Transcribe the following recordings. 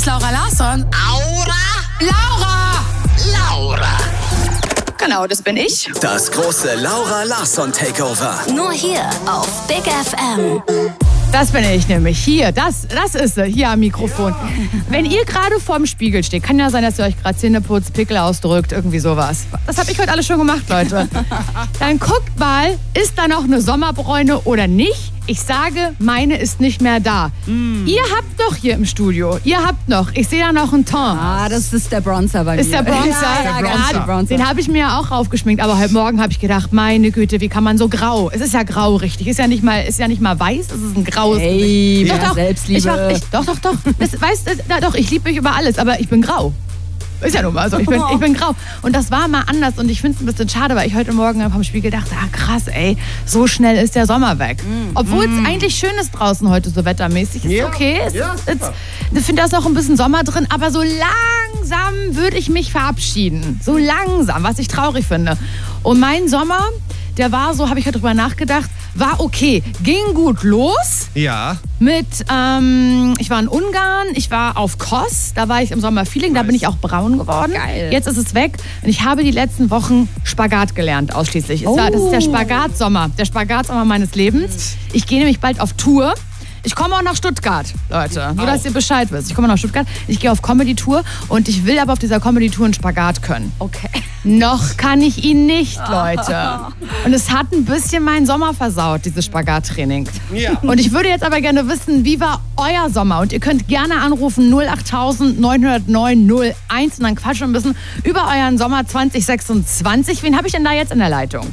ist Laura Larsson. Laura! Genau, das bin ich. Das große Laura Larsson Takeover. Nur hier auf Big FM. Das bin ich nämlich. Hier, das ist sie, hier am Mikrofon. Wenn ihr gerade vorm Spiegel steht, kann ja sein, dass ihr euch gerade Zähne putzt, Pickel ausdrückt, irgendwie sowas. Das habe ich heute alles schon gemacht, Leute. Dann guckt mal, ist da noch eine Sommerbräune oder nicht? Ich sage, meine ist nicht mehr da. Ihr habt doch hier im Studio, ich sehe da noch einen Ton. Ah, das ist der Bronzer bei mir. Ist der Bronzer? Ja, der Bronzer. Den habe ich mir ja auch aufgeschminkt, aber heute Morgen habe ich gedacht, meine Güte, wie kann man so grau? Es ist ja grau, richtig. Ist ja nicht mal weiß, es ist ein graues. Hey, doch, Selbstliebe. Doch. Ich liebe mich über alles, aber ich bin grau. Ist ja nun mal so, ich bin grau. Und das war mal anders und ich finde es ein bisschen schade, weil ich heute Morgen vom Spiegel dachte, krass, ey, so schnell ist der Sommer weg. Obwohl es eigentlich schön ist draußen heute so wettermäßig. Ist okay. Ich finde, da ist noch ein bisschen Sommer drin, aber so langsam würde ich mich verabschieden. So langsam, was ich traurig finde. Und mein Sommer, der war so, habe ich heute drüber nachgedacht, war okay. Ging gut los. Ja. Ich war in Ungarn, ich war auf Kos, da war ich im Sommerfeeling, da bin ich auch braun geworden. Geil. Jetzt ist es weg und ich habe die letzten Wochen Spagat gelernt, ausschließlich. Das ist der Spagatsommer meines Lebens. Ich gehe nämlich bald auf Tour. Ich komme auch nach Stuttgart, Leute. Nur, dass ihr Bescheid wisst. Ich komme nach Stuttgart, ich gehe auf Comedy-Tour und ich will aber auf dieser Comedy-Tour einen Spagat können. Okay. Noch kann ich ihn nicht, Leute. Und es hat ein bisschen meinen Sommer versaut, dieses Spagattraining. Ja. Und ich würde jetzt aber gerne wissen, wie war euer Sommer? Und ihr könnt gerne anrufen 08000 909 01 und dann quatschen wir ein bisschen über euren Sommer 2026. Wen habe ich denn da jetzt in der Leitung?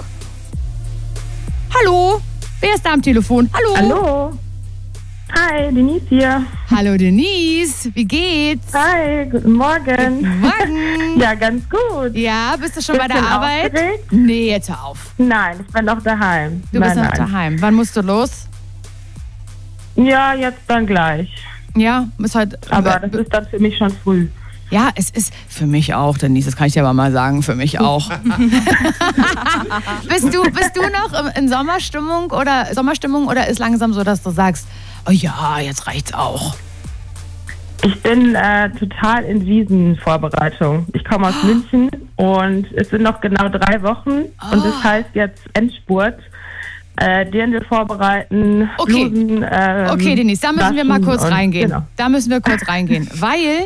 Hallo? Wer ist da am Telefon? Hallo. Hi, Denise hier. Hallo Denise, wie geht's? Hi, guten Morgen. Guten Morgen. Ja, ganz gut. Ja, bist du schon bei der Bisschen Arbeit? aufgeregt? Nee, jetzt hör auf. Nein, ich bin noch daheim. Du bist noch daheim. Wann musst du los? Ja, jetzt dann gleich. Ja, ist heute. Aber das ist dann für mich schon früh. Ja, es ist für mich auch, Denise, das kann ich dir aber mal sagen, für mich auch. Bist du noch in Sommerstimmung oder ist langsam so, dass du sagst, oh ja, jetzt reicht's auch? Ich bin total in Wiesenvorbereitung. Ich komme aus München und es sind noch genau 3 Wochen und das heißt jetzt Endspurt. Den wir vorbereiten. Okay. Blusen, Okay, Denise, da müssen wir mal kurz reingehen. Genau. Da müssen wir kurz reingehen, weil